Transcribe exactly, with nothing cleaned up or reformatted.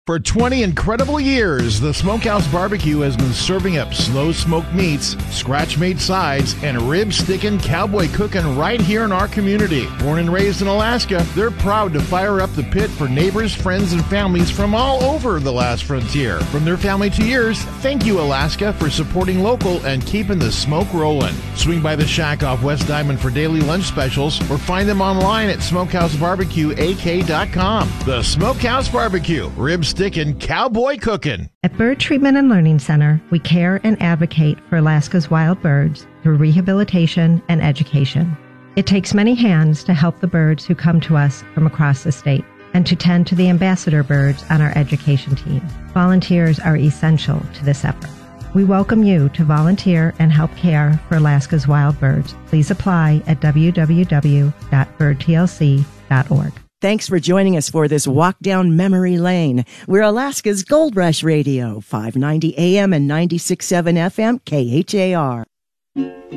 For twenty incredible years, the Smokehouse Barbecue has been serving up slow smoked meats, scratch-made sides, and rib-sticking, cowboy cooking right here in our community. Born and raised in Alaska, they're proud to fire up the pit for neighbors, friends, and families from all over the last frontier. From their family to yours, thank you, Alaska, for supporting local and keeping the smoke rolling. Swing by the shack off West Diamond for daily lunch specials or find them online at smokehouse barbecue a k dot com. The Smokehouse Barbecue, rib sticking, cowboy cooking. At Bird Treatment and Learning Center, we care and advocate for Alaska's wild birds through rehabilitation and education. It takes many hands to help the birds who come to us from across the state and to tend to the ambassador birds on our education team. Volunteers are essential to this effort. We welcome you to volunteer and help care for Alaska's wild birds. Please apply at w w w dot bird t l c dot org. Thanks for joining us for this walk down memory lane. We're Alaska's Gold Rush Radio, five ninety A M and ninety-six point seven F M K H A R.